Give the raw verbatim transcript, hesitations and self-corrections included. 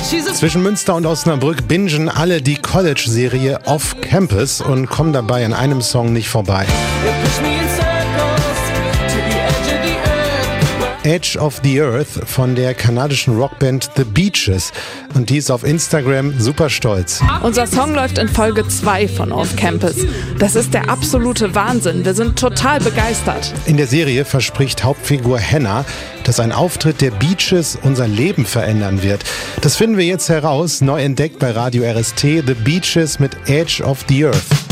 Zwischen Münster und Osnabrück bingen alle die College-Serie Off Campus und kommen dabei an einem Song nicht vorbei. Edge of the Earth von der kanadischen Rockband The Beaches. Und die ist auf Instagram super stolz. Unser Song läuft in Folge zwei von Off Campus. Das ist der absolute Wahnsinn. Wir sind total begeistert. In der Serie verspricht Hauptfigur Hannah, dass ein Auftritt der Beaches unser Leben verändern wird. Das finden wir jetzt heraus. Neu entdeckt bei Radio R S T. The Beaches mit Edge of the Earth.